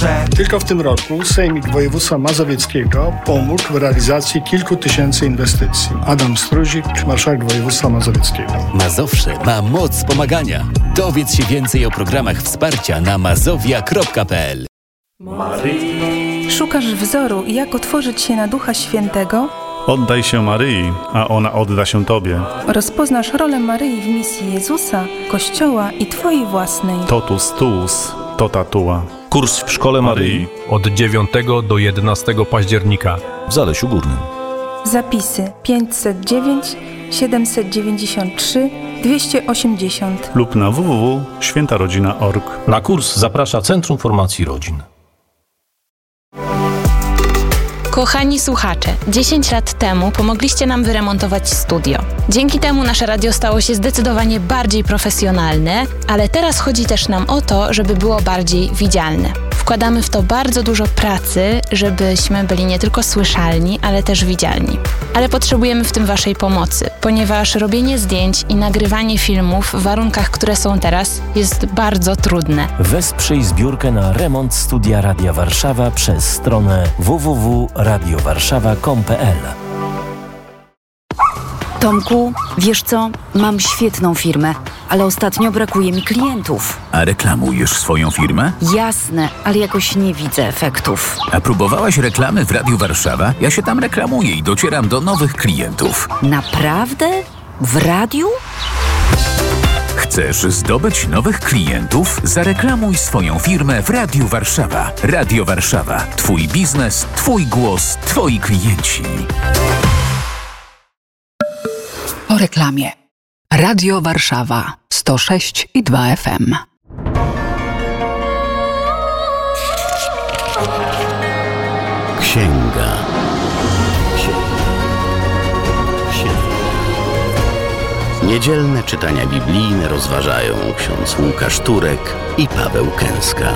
Mazowsze. Tylko w tym roku Sejmik Województwa Mazowieckiego pomógł w realizacji kilku tysięcy inwestycji. Adam Struzik, marszałek województwa mazowieckiego. Mazowsze ma moc pomagania. Dowiedz się więcej o programach wsparcia na mazowia.pl. Szukasz wzoru, jak otworzyć się na Ducha Świętego? Oddaj się Maryi, a ona odda się Tobie. Rozpoznasz rolę Maryi w misji Jezusa, Kościoła i Twojej własnej. Totus tuus, tota tua. Kurs w Szkole Maryi od 9 do 11 października w Zalesiu Górnym. Zapisy 509 793 280 lub na www.świętarodzina.org. Na kurs zaprasza Centrum Formacji Rodzin. Kochani słuchacze, 10 lat temu pomogliście nam wyremontować studio. Dzięki temu nasze radio stało się zdecydowanie bardziej profesjonalne, ale teraz chodzi też nam o to, żeby było bardziej widzialne. Wkładamy w to bardzo dużo pracy, żebyśmy byli nie tylko słyszalni, ale też widzialni. Ale potrzebujemy w tym Waszej pomocy, ponieważ robienie zdjęć i nagrywanie filmów w warunkach, które są teraz, jest bardzo trudne. Wesprzyj zbiórkę na remont studia Radia Warszawa przez stronę www.radiowarszawa.com.pl. Tomku, wiesz co? Mam świetną firmę, ale ostatnio brakuje mi klientów. A reklamujesz swoją firmę? Jasne, ale jakoś nie widzę efektów. A próbowałaś reklamy w Radiu Warszawa? Ja się tam reklamuję i docieram do nowych klientów. Naprawdę? W radiu? Chcesz zdobyć nowych klientów? Zareklamuj swoją firmę w Radiu Warszawa. Radio Warszawa. Twój biznes, Twój głos, Twoi klienci. Po reklamie. Radio Warszawa 106,2 FM. Księga. Niedzielne czytania biblijne rozważają ksiądz Łukasz Turek i Paweł Kęska.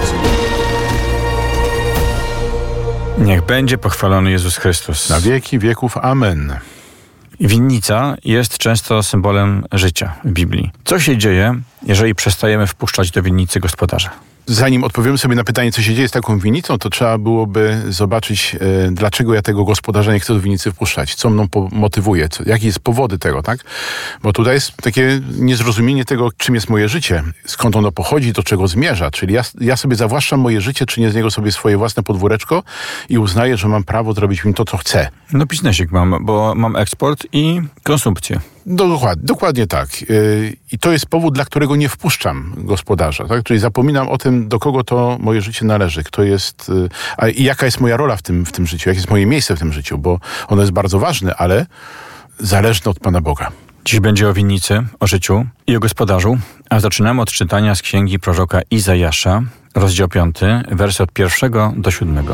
Niech będzie pochwalony Jezus Chrystus. Na wieki wieków. Amen. Winnica jest często symbolem życia w Biblii. Co się dzieje, jeżeli przestajemy wpuszczać do winnicy gospodarza? Zanim odpowiemy sobie na pytanie, co się dzieje z taką winnicą, to trzeba byłoby zobaczyć, dlaczego ja tego gospodarza nie chcę do winnicy wpuszczać. Co mną motywuje, jakie jest powody tego, tak? Bo tutaj jest takie niezrozumienie tego, czym jest moje życie, skąd ono pochodzi, do czego zmierza. Czyli ja sobie zawłaszczam moje życie, czynię z niego sobie swoje własne podwóreczko i uznaję, że mam prawo zrobić w nim to, co chcę. No biznesik mam, bo mam eksport i konsumpcję. Dokładnie tak. I to jest powód, dla którego nie wpuszczam gospodarza. Tak? Czyli zapominam o tym, do kogo to moje życie należy, kto jest, i jaka jest moja rola w tym życiu, jakie jest moje miejsce w tym życiu, bo ono jest bardzo ważne, ale zależne od Pana Boga. Dziś będzie o winnicy, o życiu i o gospodarzu, a zaczynamy od czytania z księgi proroka Izajasza, rozdział 5, wersy od 1 do 7.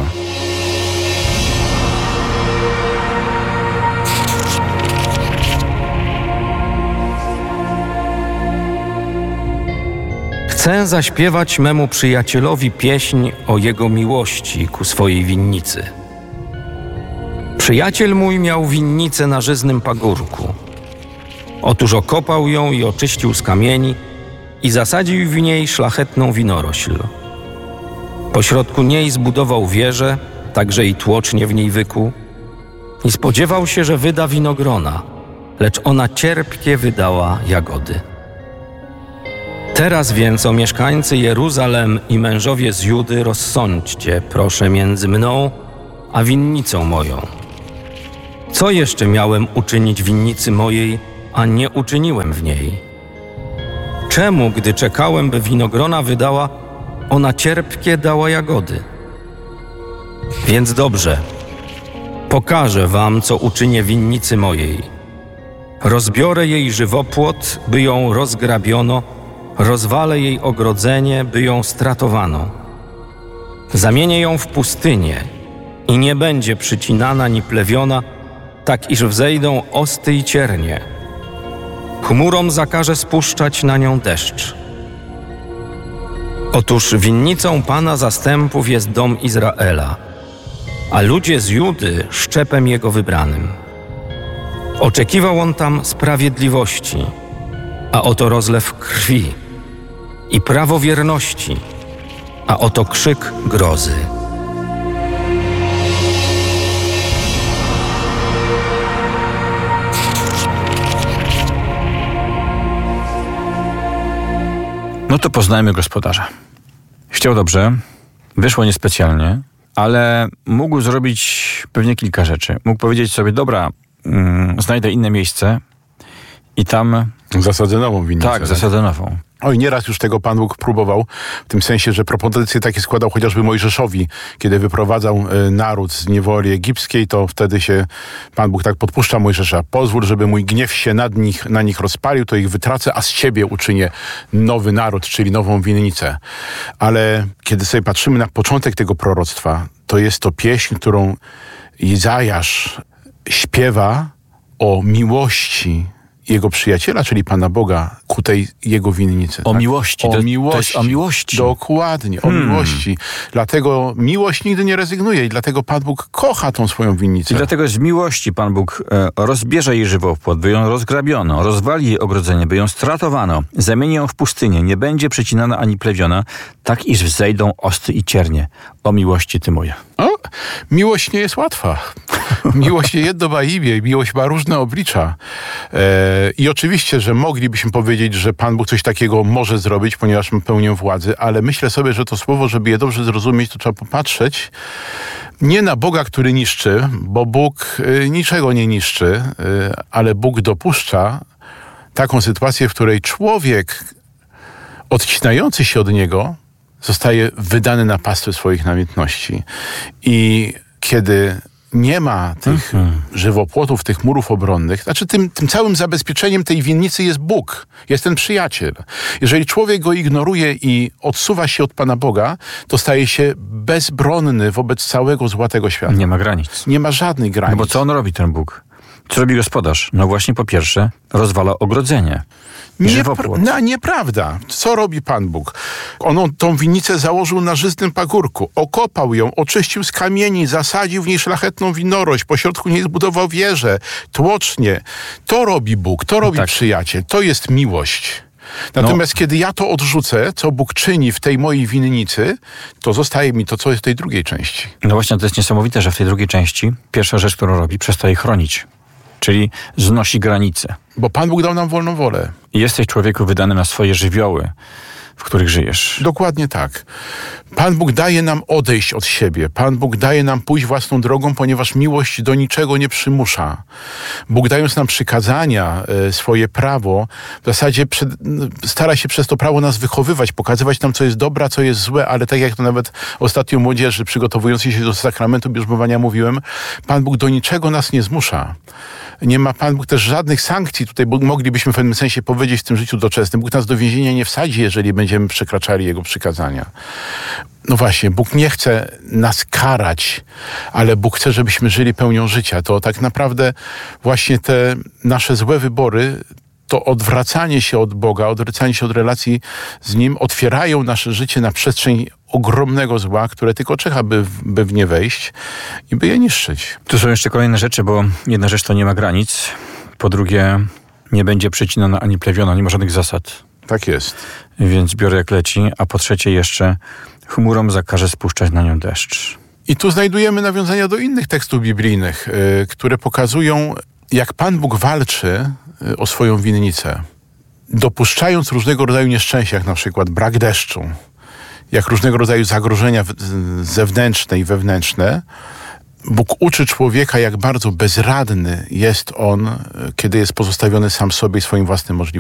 Chcę zaśpiewać memu przyjacielowi pieśń o jego miłości ku swojej winnicy. Przyjaciel mój miał winnicę na żyznym pagórku. Otóż okopał ją i oczyścił z kamieni i zasadził w niej szlachetną winorośl. Pośrodku niej zbudował wieżę, także i tłocznie w niej wykuł i spodziewał się, że wyda winogrona, lecz ona cierpkie wydała jagody. Teraz więc, o mieszkańcy Jeruzalem i mężowie z Judy, rozsądźcie, proszę, między mną a winnicą moją. Co jeszcze miałem uczynić winnicy mojej, a nie uczyniłem w niej? Czemu, gdy czekałem, by winogrona wydała, ona cierpkie dała jagody? Więc dobrze, pokażę wam, co uczynię winnicy mojej. Rozbiorę jej żywopłot, by ją rozgrabiono, rozwalę jej ogrodzenie, by ją stratowano. Zamienię ją w pustynię i nie będzie przycinana ni plewiona, tak iż wzejdą osty i ciernie. Chmurom zakażę spuszczać na nią deszcz. Otóż winnicą Pana zastępów jest dom Izraela, a ludzie z Judy szczepem Jego wybranym. Oczekiwał on tam sprawiedliwości, a oto rozlew krwi i prawowierności, a oto krzyk grozy. No to poznajmy gospodarza. Chciał dobrze, wyszło niespecjalnie, ale mógł zrobić pewnie kilka rzeczy. Mógł powiedzieć sobie, dobra, znajdę inne miejsce i tam... Zasadzę nową winnicę. Tak, zasadzę nową. Oj, nieraz już tego Pan Bóg próbował, w tym sensie, że propozycje takie składał chociażby Mojżeszowi, kiedy wyprowadzał naród z niewoli egipskiej, to wtedy się Pan Bóg tak podpuszcza Mojżesza. Pozwól, żeby mój gniew się na nich rozpalił, to ich wytracę, a z ciebie uczynię nowy naród, czyli nową winnicę. Ale kiedy sobie patrzymy na początek tego proroctwa, to jest to pieśń, którą Izajasz śpiewa o miłości jego przyjaciela, czyli Pana Boga, ku tej jego winnicy. O miłości. O miłości. To jest o miłości. Dokładnie, o miłości. Dlatego miłość nigdy nie rezygnuje i dlatego Pan Bóg kocha tą swoją winnicę. I dlatego z miłości Pan Bóg rozbierze jej żywopłot, by ją rozgrabiono, rozwali jej ogrodzenie, by ją stratowano, zamieni ją w pustynię, nie będzie przecinana ani plewiona, tak iż wzejdą osty i ciernie. O miłości Ty moja. Miłość nie jest łatwa. Miłość nie jedno imię, miłość ma różne oblicza. I oczywiście, że moglibyśmy powiedzieć, że Pan Bóg coś takiego może zrobić, ponieważ ma pełnię władzy, ale myślę sobie, że to słowo, żeby je dobrze zrozumieć, to trzeba popatrzeć nie na Boga, który niszczy, bo Bóg niczego nie niszczy, ale Bóg dopuszcza taką sytuację, w której człowiek odcinający się od Niego zostaje wydany na pastwę swoich namiętności. I kiedy nie ma tych żywopłotów, tych murów obronnych, znaczy tym całym zabezpieczeniem tej winnicy jest Bóg, jest ten przyjaciel. Jeżeli człowiek go ignoruje i odsuwa się od Pana Boga, to staje się bezbronny wobec całego zła tego świata. Nie ma granic. Nie ma żadnych granic. No bo co on robi, ten Bóg? Co robi gospodarz? No właśnie, po pierwsze, rozwala ogrodzenie. Nieprawda. Co robi Pan Bóg? On tą winnicę założył na żyznym pagórku, okopał ją, oczyścił z kamieni, zasadził w niej szlachetną winorość, pośrodku niej zbudował wieżę, tłocznie. To robi Bóg, to robi przyjaciel, to jest miłość. Natomiast kiedy ja to odrzucę, co Bóg czyni w tej mojej winnicy, to zostaje mi to, co jest w tej drugiej części. No właśnie, to jest niesamowite, że w tej drugiej części pierwsza rzecz, którą robi, przestaje chronić. Czyli znosi granice. Bo Pan Bóg dał nam wolną wolę. I jesteś człowieku wydany na swoje żywioły, w których żyjesz. Dokładnie tak. Pan Bóg daje nam odejść od siebie. Pan Bóg daje nam pójść własną drogą, ponieważ miłość do niczego nie przymusza. Bóg, dając nam przykazania, swoje prawo, w zasadzie stara się przez to prawo nas wychowywać, pokazywać nam, co jest dobre, a co jest złe, ale tak jak to nawet ostatnio młodzieży przygotowującej się do sakramentu bierzmowania mówiłem, Pan Bóg do niczego nas nie zmusza. Nie ma Pan Bóg też żadnych sankcji. Tutaj moglibyśmy w pewnym sensie powiedzieć w tym życiu doczesnym. Bóg nas do więzienia nie wsadzi, jeżeli będziemy przekraczali Jego przykazania. No właśnie, Bóg nie chce nas karać, ale Bóg chce, żebyśmy żyli pełnią życia. To tak naprawdę właśnie te nasze złe wybory, to odwracanie się od Boga, odwracanie się od relacji z Nim otwierają nasze życie na przestrzeń ogromnego zła, które tylko czeka, by w nie wejść i by je niszczyć. Tu są jeszcze kolejne rzeczy, bo jedna rzecz to nie ma granic, po drugie nie będzie przecinana ani plewiona, nie ma żadnych zasad. Tak jest. Więc biorę jak leci, a po trzecie jeszcze chmurom zakaże spuszczać na nią deszcz. I tu znajdujemy nawiązania do innych tekstów biblijnych, które pokazują, jak Pan Bóg walczy o swoją winnicę, dopuszczając różnego rodzaju nieszczęścia, jak na przykład brak deszczu, jak różnego rodzaju zagrożenia zewnętrzne i wewnętrzne. Bóg uczy człowieka, jak bardzo bezradny jest on, kiedy jest pozostawiony sam sobie i swoim własnym możliwościom.